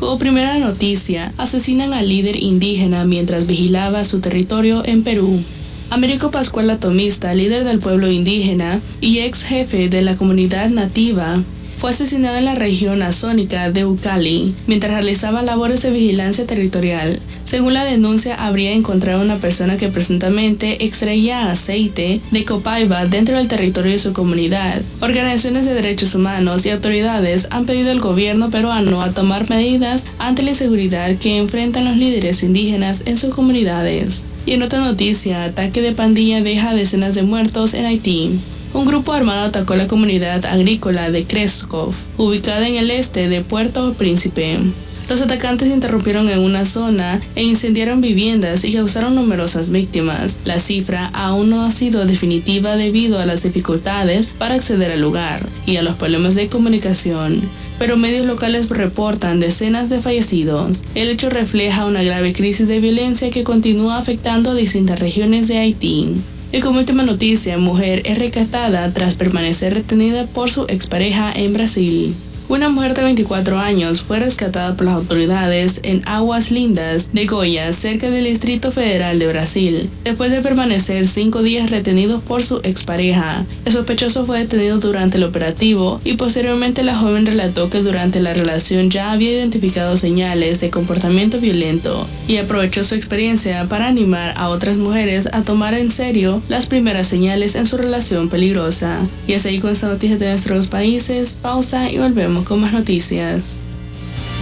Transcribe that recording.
Como primera noticia, asesinan al líder indígena mientras vigilaba su territorio en Perú. Américo Pascual Atomista, líder del pueblo indígena y ex jefe de la comunidad nativa, fue asesinado en la región amazónica de Ucayali mientras realizaba labores de vigilancia territorial. Según la denuncia, habría encontrado una persona que presuntamente extraía aceite de copaiba dentro del territorio de su comunidad. Organizaciones de derechos humanos y autoridades han pedido al gobierno peruano a tomar medidas ante la inseguridad que enfrentan los líderes indígenas en sus comunidades. Y en otra noticia, ataque de pandilla deja decenas de muertos en Haití. Un grupo armado atacó la comunidad agrícola de Kreskov, ubicada en el este de Puerto Príncipe. Los atacantes interrumpieron en una zona e incendiaron viviendas y causaron numerosas víctimas. La cifra aún no ha sido definitiva debido a las dificultades para acceder al lugar y a los problemas de comunicación, pero medios locales reportan decenas de fallecidos. El hecho refleja una grave crisis de violencia que continúa afectando a distintas regiones de Haití. Y como última noticia, mujer es rescatada tras permanecer retenida por su expareja en Brasil. Una mujer de 24 años fue rescatada por las autoridades en Aguas Lindas de Goiás, cerca del Distrito Federal de Brasil, después de permanecer 5 días retenido por su expareja. El sospechoso fue detenido durante el operativo y posteriormente la joven relató que durante la relación ya había identificado señales de comportamiento violento y aprovechó su experiencia para animar a otras mujeres a tomar en serio las primeras señales en su relación peligrosa. Y es ahí con esta noticia de nuestros países. Pausa y volvemos con más noticias.